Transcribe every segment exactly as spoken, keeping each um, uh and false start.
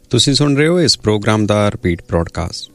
ਤੁਸੀਂ ਸੁਣ ਰਹੇ ਹੋ ਇਸ ਪ੍ਰੋਗਰਾਮ ਦਾ ਰਿਪੀਟ ਬ੍ਰੌਡਕਾਸਟ।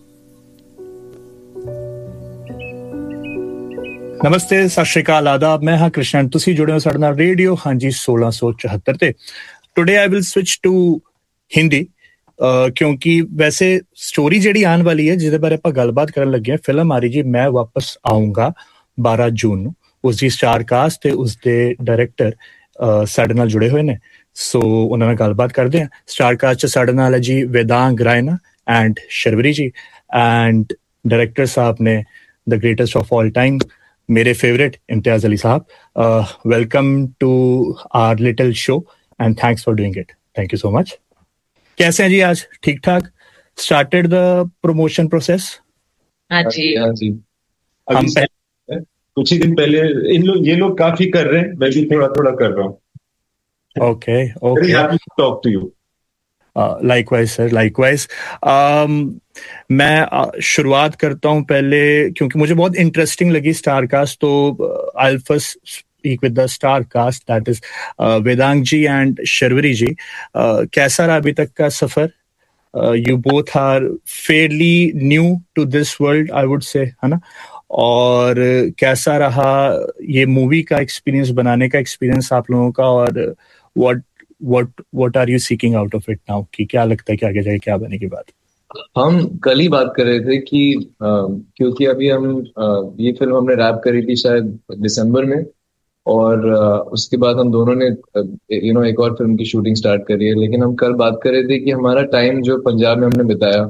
ਨਮਸਤੇ, ਸਤਿ ਸ਼੍ਰੀ ਅਕਾਲ, ਆਦਾਬ। ਮੈਂ ਹਾਂ ਕ੍ਰਿਸ਼ਨ। ਤੁਸੀਂ ਜੁੜੇ ਹੋ ਸਾਡੇ ਨਾਲ ਰੇਡੀਓ ਹਾਂਜੀ ਸੋਲਾਂ ਸੌ ਚੁਹੱਤਰ ਤੇ। Today I will switch to Hindi ਕਿਉਂਕਿ ਵੈਸੇ ਸਟੋਰੀ ਜਿਹੜੀ ਆਉਣ ਵਾਲੀ ਹੈ, ਜਿਹਦੇ ਬਾਰੇ ਆਪਾਂ ਗੱਲਬਾਤ ਕਰਨ ਲੱਗੇ ਹਾਂ, ਫਿਲਮ ਆ ਰਹੀ ਜੀ ਮੈਂ ਵਾਪਸ ਆਊਂਗਾ ਬਾਰਾਂ ਜੂਨ ਨੂੰ। ਉਸਦੀ ਸਟਾਰ ਕਾਸਟ ਤੇ ਉਸਦੇ ਡਾਇਰੈਕਟਰ ਸਾਡੇ ਨਾਲ ਜੁੜੇ ਹੋਏ ਨੇ, ਸੋ ਉਹਨਾਂ ਨਾਲ ਗੱਲਬਾਤ ਕਰਦੇ ਹਾਂ। ਸਟਾਰ ਕਾਸਟ 'ਚ ਸਾਡੇ ਨਾਲ ਹੈ ਜੀ वेदांग रायना ਐਂਡ ਸ਼ਰਵਰੀ ਜੀ, ਐਂਡ ਡਾਇਰੈਕਟਰ ਸਾਹਿਬ ਨੇ ਦ ਗ੍ਰੇਟੈਸਟ ਆਫ ਆਲ ਟਾਈਮ, मेरे फेवरेट इम्तियाज अली साहब। Welcome to our little show and thanks for doing it. Thank you so much. कैसे हैं जी आज? ठीक ठाक? Started the promotion process? हाँ जी हाँ जी हम अभी से- कुछ ही दिन पहले इन लोग ये लोग काफी कर रहे हैं, मैं भी थोड़ा थोड़ा कर रहा हूँ। Okay very okay, happy to talk to you. Likewise sir, likewise. मैं uh, शुरुआत करता हूँ पहले, क्योंकि मुझे बहुत इंटरेस्टिंग लगी स्टार कास्ट, तो I will first speak with the star cast, that is Vedang ji and Sharvari ji. uh, कैसा रहा अभी तक का सफर? You both are fairly new to this world, I would say, है ना? और कैसा रहा ये मूवी का एक्सपीरियंस, बनाने का एक्सपीरियंस आप लोगों का, और what what what are you seeking out of it now, कि क्या लगता है कि आगे जाके क्या बनेगी बात? हम कल ही बात कर रहे थे कि अ, क्योंकि अभी हम अ, ये फिल्म हमने रैप करी थी शायद दिसंबर में, और अ, उसके बाद हम दोनों ने यू नो एक और फिल्म की शूटिंग स्टार्ट करी है। लेकिन हम कल बात कर रहे थे कि हमारा टाइम जो पंजाब में हमने बिताया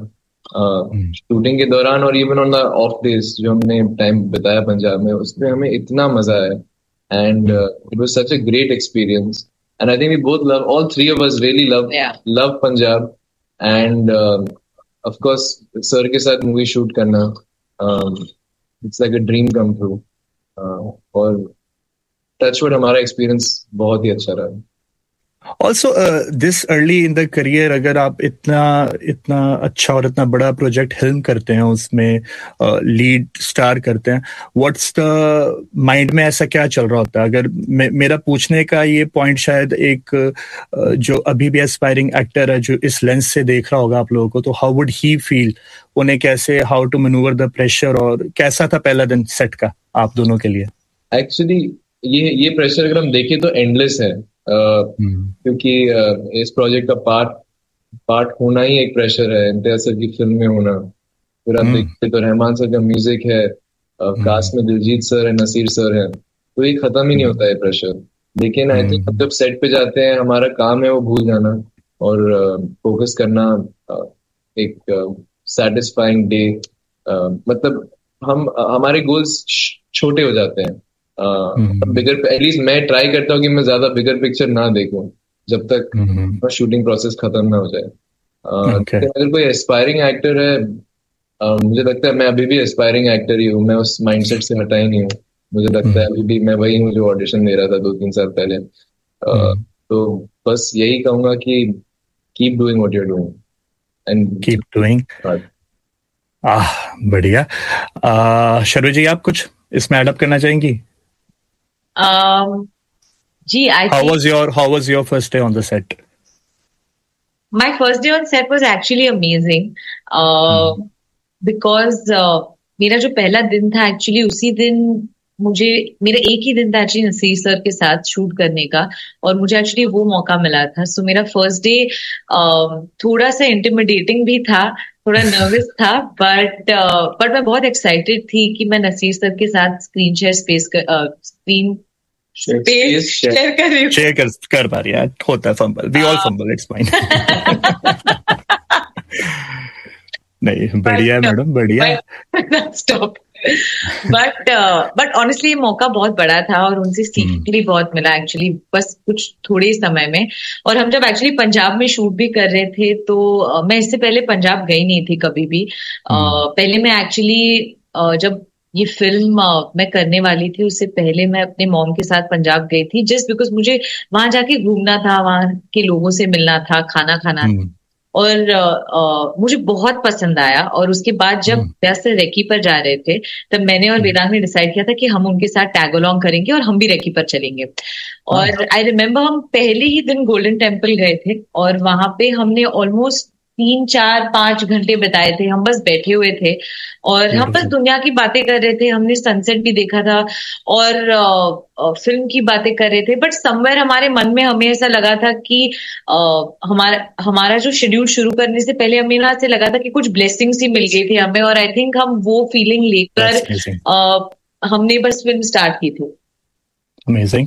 शूटिंग के दौरान, और even on the of days जो हमने टाइम बिताया पंजाब में, उसमें हमें इतना मजा आया and it was such a great experience. And I think we both love, all three of us really love, Yeah. love Punjab. And uh, of course, sir के साथ movie shoot करना, um, it's like a dream come true. Uh, और touch wood हमारा experience बहुत ही अच्छा रहा। Also this early in the career, अगर आप इतना इतना अच्छा और इतना बड़ा प्रोजेक्ट फिल्म करते हैं, उसमें लीड uh, स्टार करते हैं, व्हाट्स द माइंड में ऐसा क्या चल रहा होता है? अगर मे, मेरा पूछने का ये पॉइंट शायद एक uh, जो अभी भी एस्पायरिंग एक्टर है, जो इस लेंस से देख रहा होगा आप लोगों को, तो हाउ वुड ही फील, उन्हें कैसे, how to manoeuvre the pressure, और कैसा था पहला दिन सेट का आप दोनों के लिए? एक्चुअली ये ये प्रेशर अगर हम देखें तो एंडलेस है, uh, क्योंकि uh, इस प्रोजेक्ट का पार्ट पार्ट होना ही एक प्रेशर है। इम्तियाज सर की फिल्म में होना, फिर आप देखते तो रहमान सर का म्यूजिक है, कास्ट में दिलजीत सर है, नसीर सर है, तो ये खत्म ही नहीं होता है प्रेशर। लेकिन आई थिंक जब सेट पे जाते हैं, हमारा काम है वो भूल जाना और फोकस uh, करना, uh, एक सेटिस्फाइंग डे, मतलब हम हमारे गोल्स छोटे हो जाते हैं। बिगर एटलीस्ट मैं ट्राई करता हूँ कि मैं ज्यादा बिगर पिक्चर ना देखूं जब तक शूटिंग प्रोसेस खत्म ना हो जाए। uh, Okay. अगर कोई एस्पायरिंग एक्टर है, uh, मुझे लगता है मैं अभी भी एस्पायरिंग एक्टर ही हूँ, मैं उस माइंडसेट से हटा ही नहीं हूँ। मुझे लगता है अभी भी मैं वही हूँ जो ऑडिशन दे रहा था दो तीन साल पहले। uh, तो बस यही कहूंगा कि keep doing what you are doing and keep doing. आह, बढ़िया। uh, शर्वरी जी, आप कुछ इसमें एड अप करना चाहेंगी? Um, gee, I How think was your How was your first day on the set? my first day on set was actually amazing uh, because uh, मेरा जो पहला दिन था, एक्चुअली उसी दिन मुझे मेरा एक ही दिन था एक्चुअली नसीर सर के साथ शूट करने का, और मुझे एक्चुअली वो मौका मिला था। सो so, मेरा फर्स्ट डे थोड़ा सा इंटिमिडेटिंग भी था, थोड़ा नर्वस था, बट बट मैं बहुत एक्साइटेड थी कि मैं नसीर सर के साथ screen share space screen space share कर रही हूँ। शेयर कर कर पा रही है, होता है fumble, we all fumble, it's fine. नहीं, बढ़िया है मैडम, बढ़िया। स्टॉप। बट बट ऑनेस्टली ये मौका बहुत बड़ा था और उनसे सीखने के लिए बहुत मिला एक्चुअली, बस कुछ थोड़े ही समय में। और हम जब एक्चुअली पंजाब में शूट भी कर रहे थे, तो uh, मैं इससे पहले पंजाब गई नहीं थी कभी भी। uh, पहले मैं एक्चुअली uh, जब ये फिल्म uh, मैं करने वाली थी, उससे पहले मैं अपने मॉम के साथ पंजाब गई थी, जस्ट बिकॉज मुझे वहां जाके घूमना था, वहां के लोगों से मिलना था, खाना खाना था। और uh, मुझे बहुत पसंद आया। और उसके बाद जब व्यस्त रेकी पर जा रहे थे, तब मैंने और वेदांग ने डिसाइड किया था कि हम उनके साथ टैग अलोंग करेंगे और हम भी रेकी पर चलेंगे। और आई रिमेम्बर हम पहले ही दिन गोल्डन टेम्पल गए थे और वहां पे हमने ऑलमोस्ट तीन चार पांच घंटे बिताए थे, हम बस बैठे हुए थे और हम बस दुनिया की बातें कर रहे थे। हमने सनसेट भी देखा था और आ, फिल्म की बातें कर रहे थे, बट समवेयर हमारे मन में हमें ऐसा लगा था कि आ, हमारा हमारा जो शेड्यूल शुरू करने से पहले हमें ना से लगा था कि कुछ ब्लेसिंग्स ही मिल गई थी हमें, और आई थिंक हम वो फीलिंग लेकर हमने बस फिल्म स्टार्ट की थी। अमेजिंग।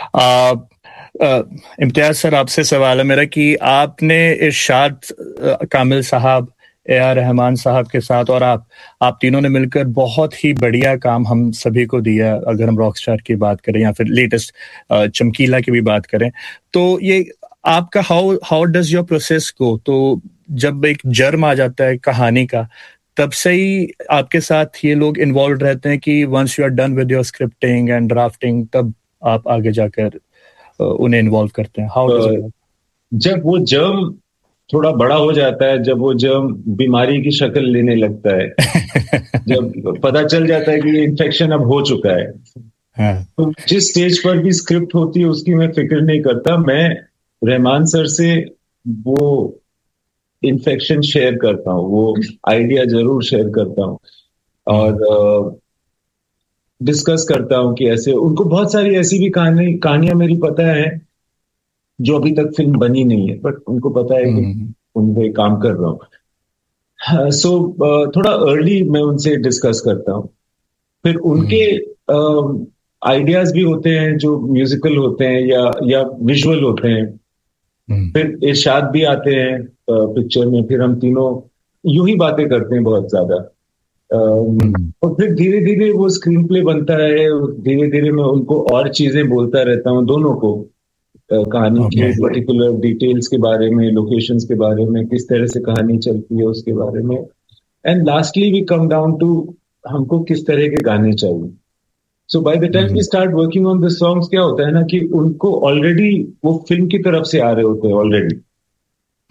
इम्तियाज सर, आपसे सवाल है मेरा कि आपने इरशाद कामिल साहब, ए आर रहमान साहब के साथ और आप आप तीनों ने मिलकर बहुत ही बढ़िया काम हम सभी को दिया। अगर हम रॉकस्टार की बात करें या फिर लेटेस्ट चमकीला की भी बात करें, तो ये आपका how how does your process गो? तो जब एक जर्म आ जाता है कहानी का, तब से ही आपके साथ ये लोग इन्वॉल्व रहते हैं कि once you are done with your scripting and drafting, तब आप आगे जाकर उन्हें इन्वॉल्व करते हैं? How does it? जब वो जर्म थोड़ा बड़ा हो जाता है, जब वो जर्म बीमारी की शक्ल लेने लगता है, जब पता चल जाता है कि ये इन्फेक्शन अब हो चुका है, हाँ। तो जिस स्टेज पर भी स्क्रिप्ट होती है उसकी मैं फिक्र नहीं करता। मैं रहमान सर से वो इन्फेक्शन शेयर करता हूँ, वो आइडिया जरूर शेयर करता हूँ और डिस्कस करता हूँ कि ऐसे उनको बहुत सारी ऐसी भी कहानी कहानियां मेरी पता है जो अभी तक फिल्म बनी नहीं है, बट उनको पता है कि उन पे काम कर रहा हूँ। सो so, थोड़ा अर्ली मैं उनसे डिस्कस करता हूँ, फिर उनके आइडियाज भी होते हैं जो म्यूजिकल होते हैं या या विजुअल होते हैं, फिर इरशाद भी आते हैं पिक्चर में, फिर हम तीनों यूं ही बातें करते हैं बहुत ज्यादा, और फिर धीरे धीरे वो स्क्रीन प्ले बनता है। धीरे धीरे मैं उनको और चीजें बोलता रहता हूँ, दोनों को कहानी okay. के पर्टिकुलर डिटेल्स के बारे में, लोकेशंस के बारे में, किस तरह से कहानी चलती है उसके बारे में, and lastly we come down to हमको किस तरह के गाने चाहिए। सो by the time we start working on the songs, क्या होता है ना कि उनको ऑलरेडी वो फिल्म की तरफ से आ रहे होते हैं ऑलरेडी,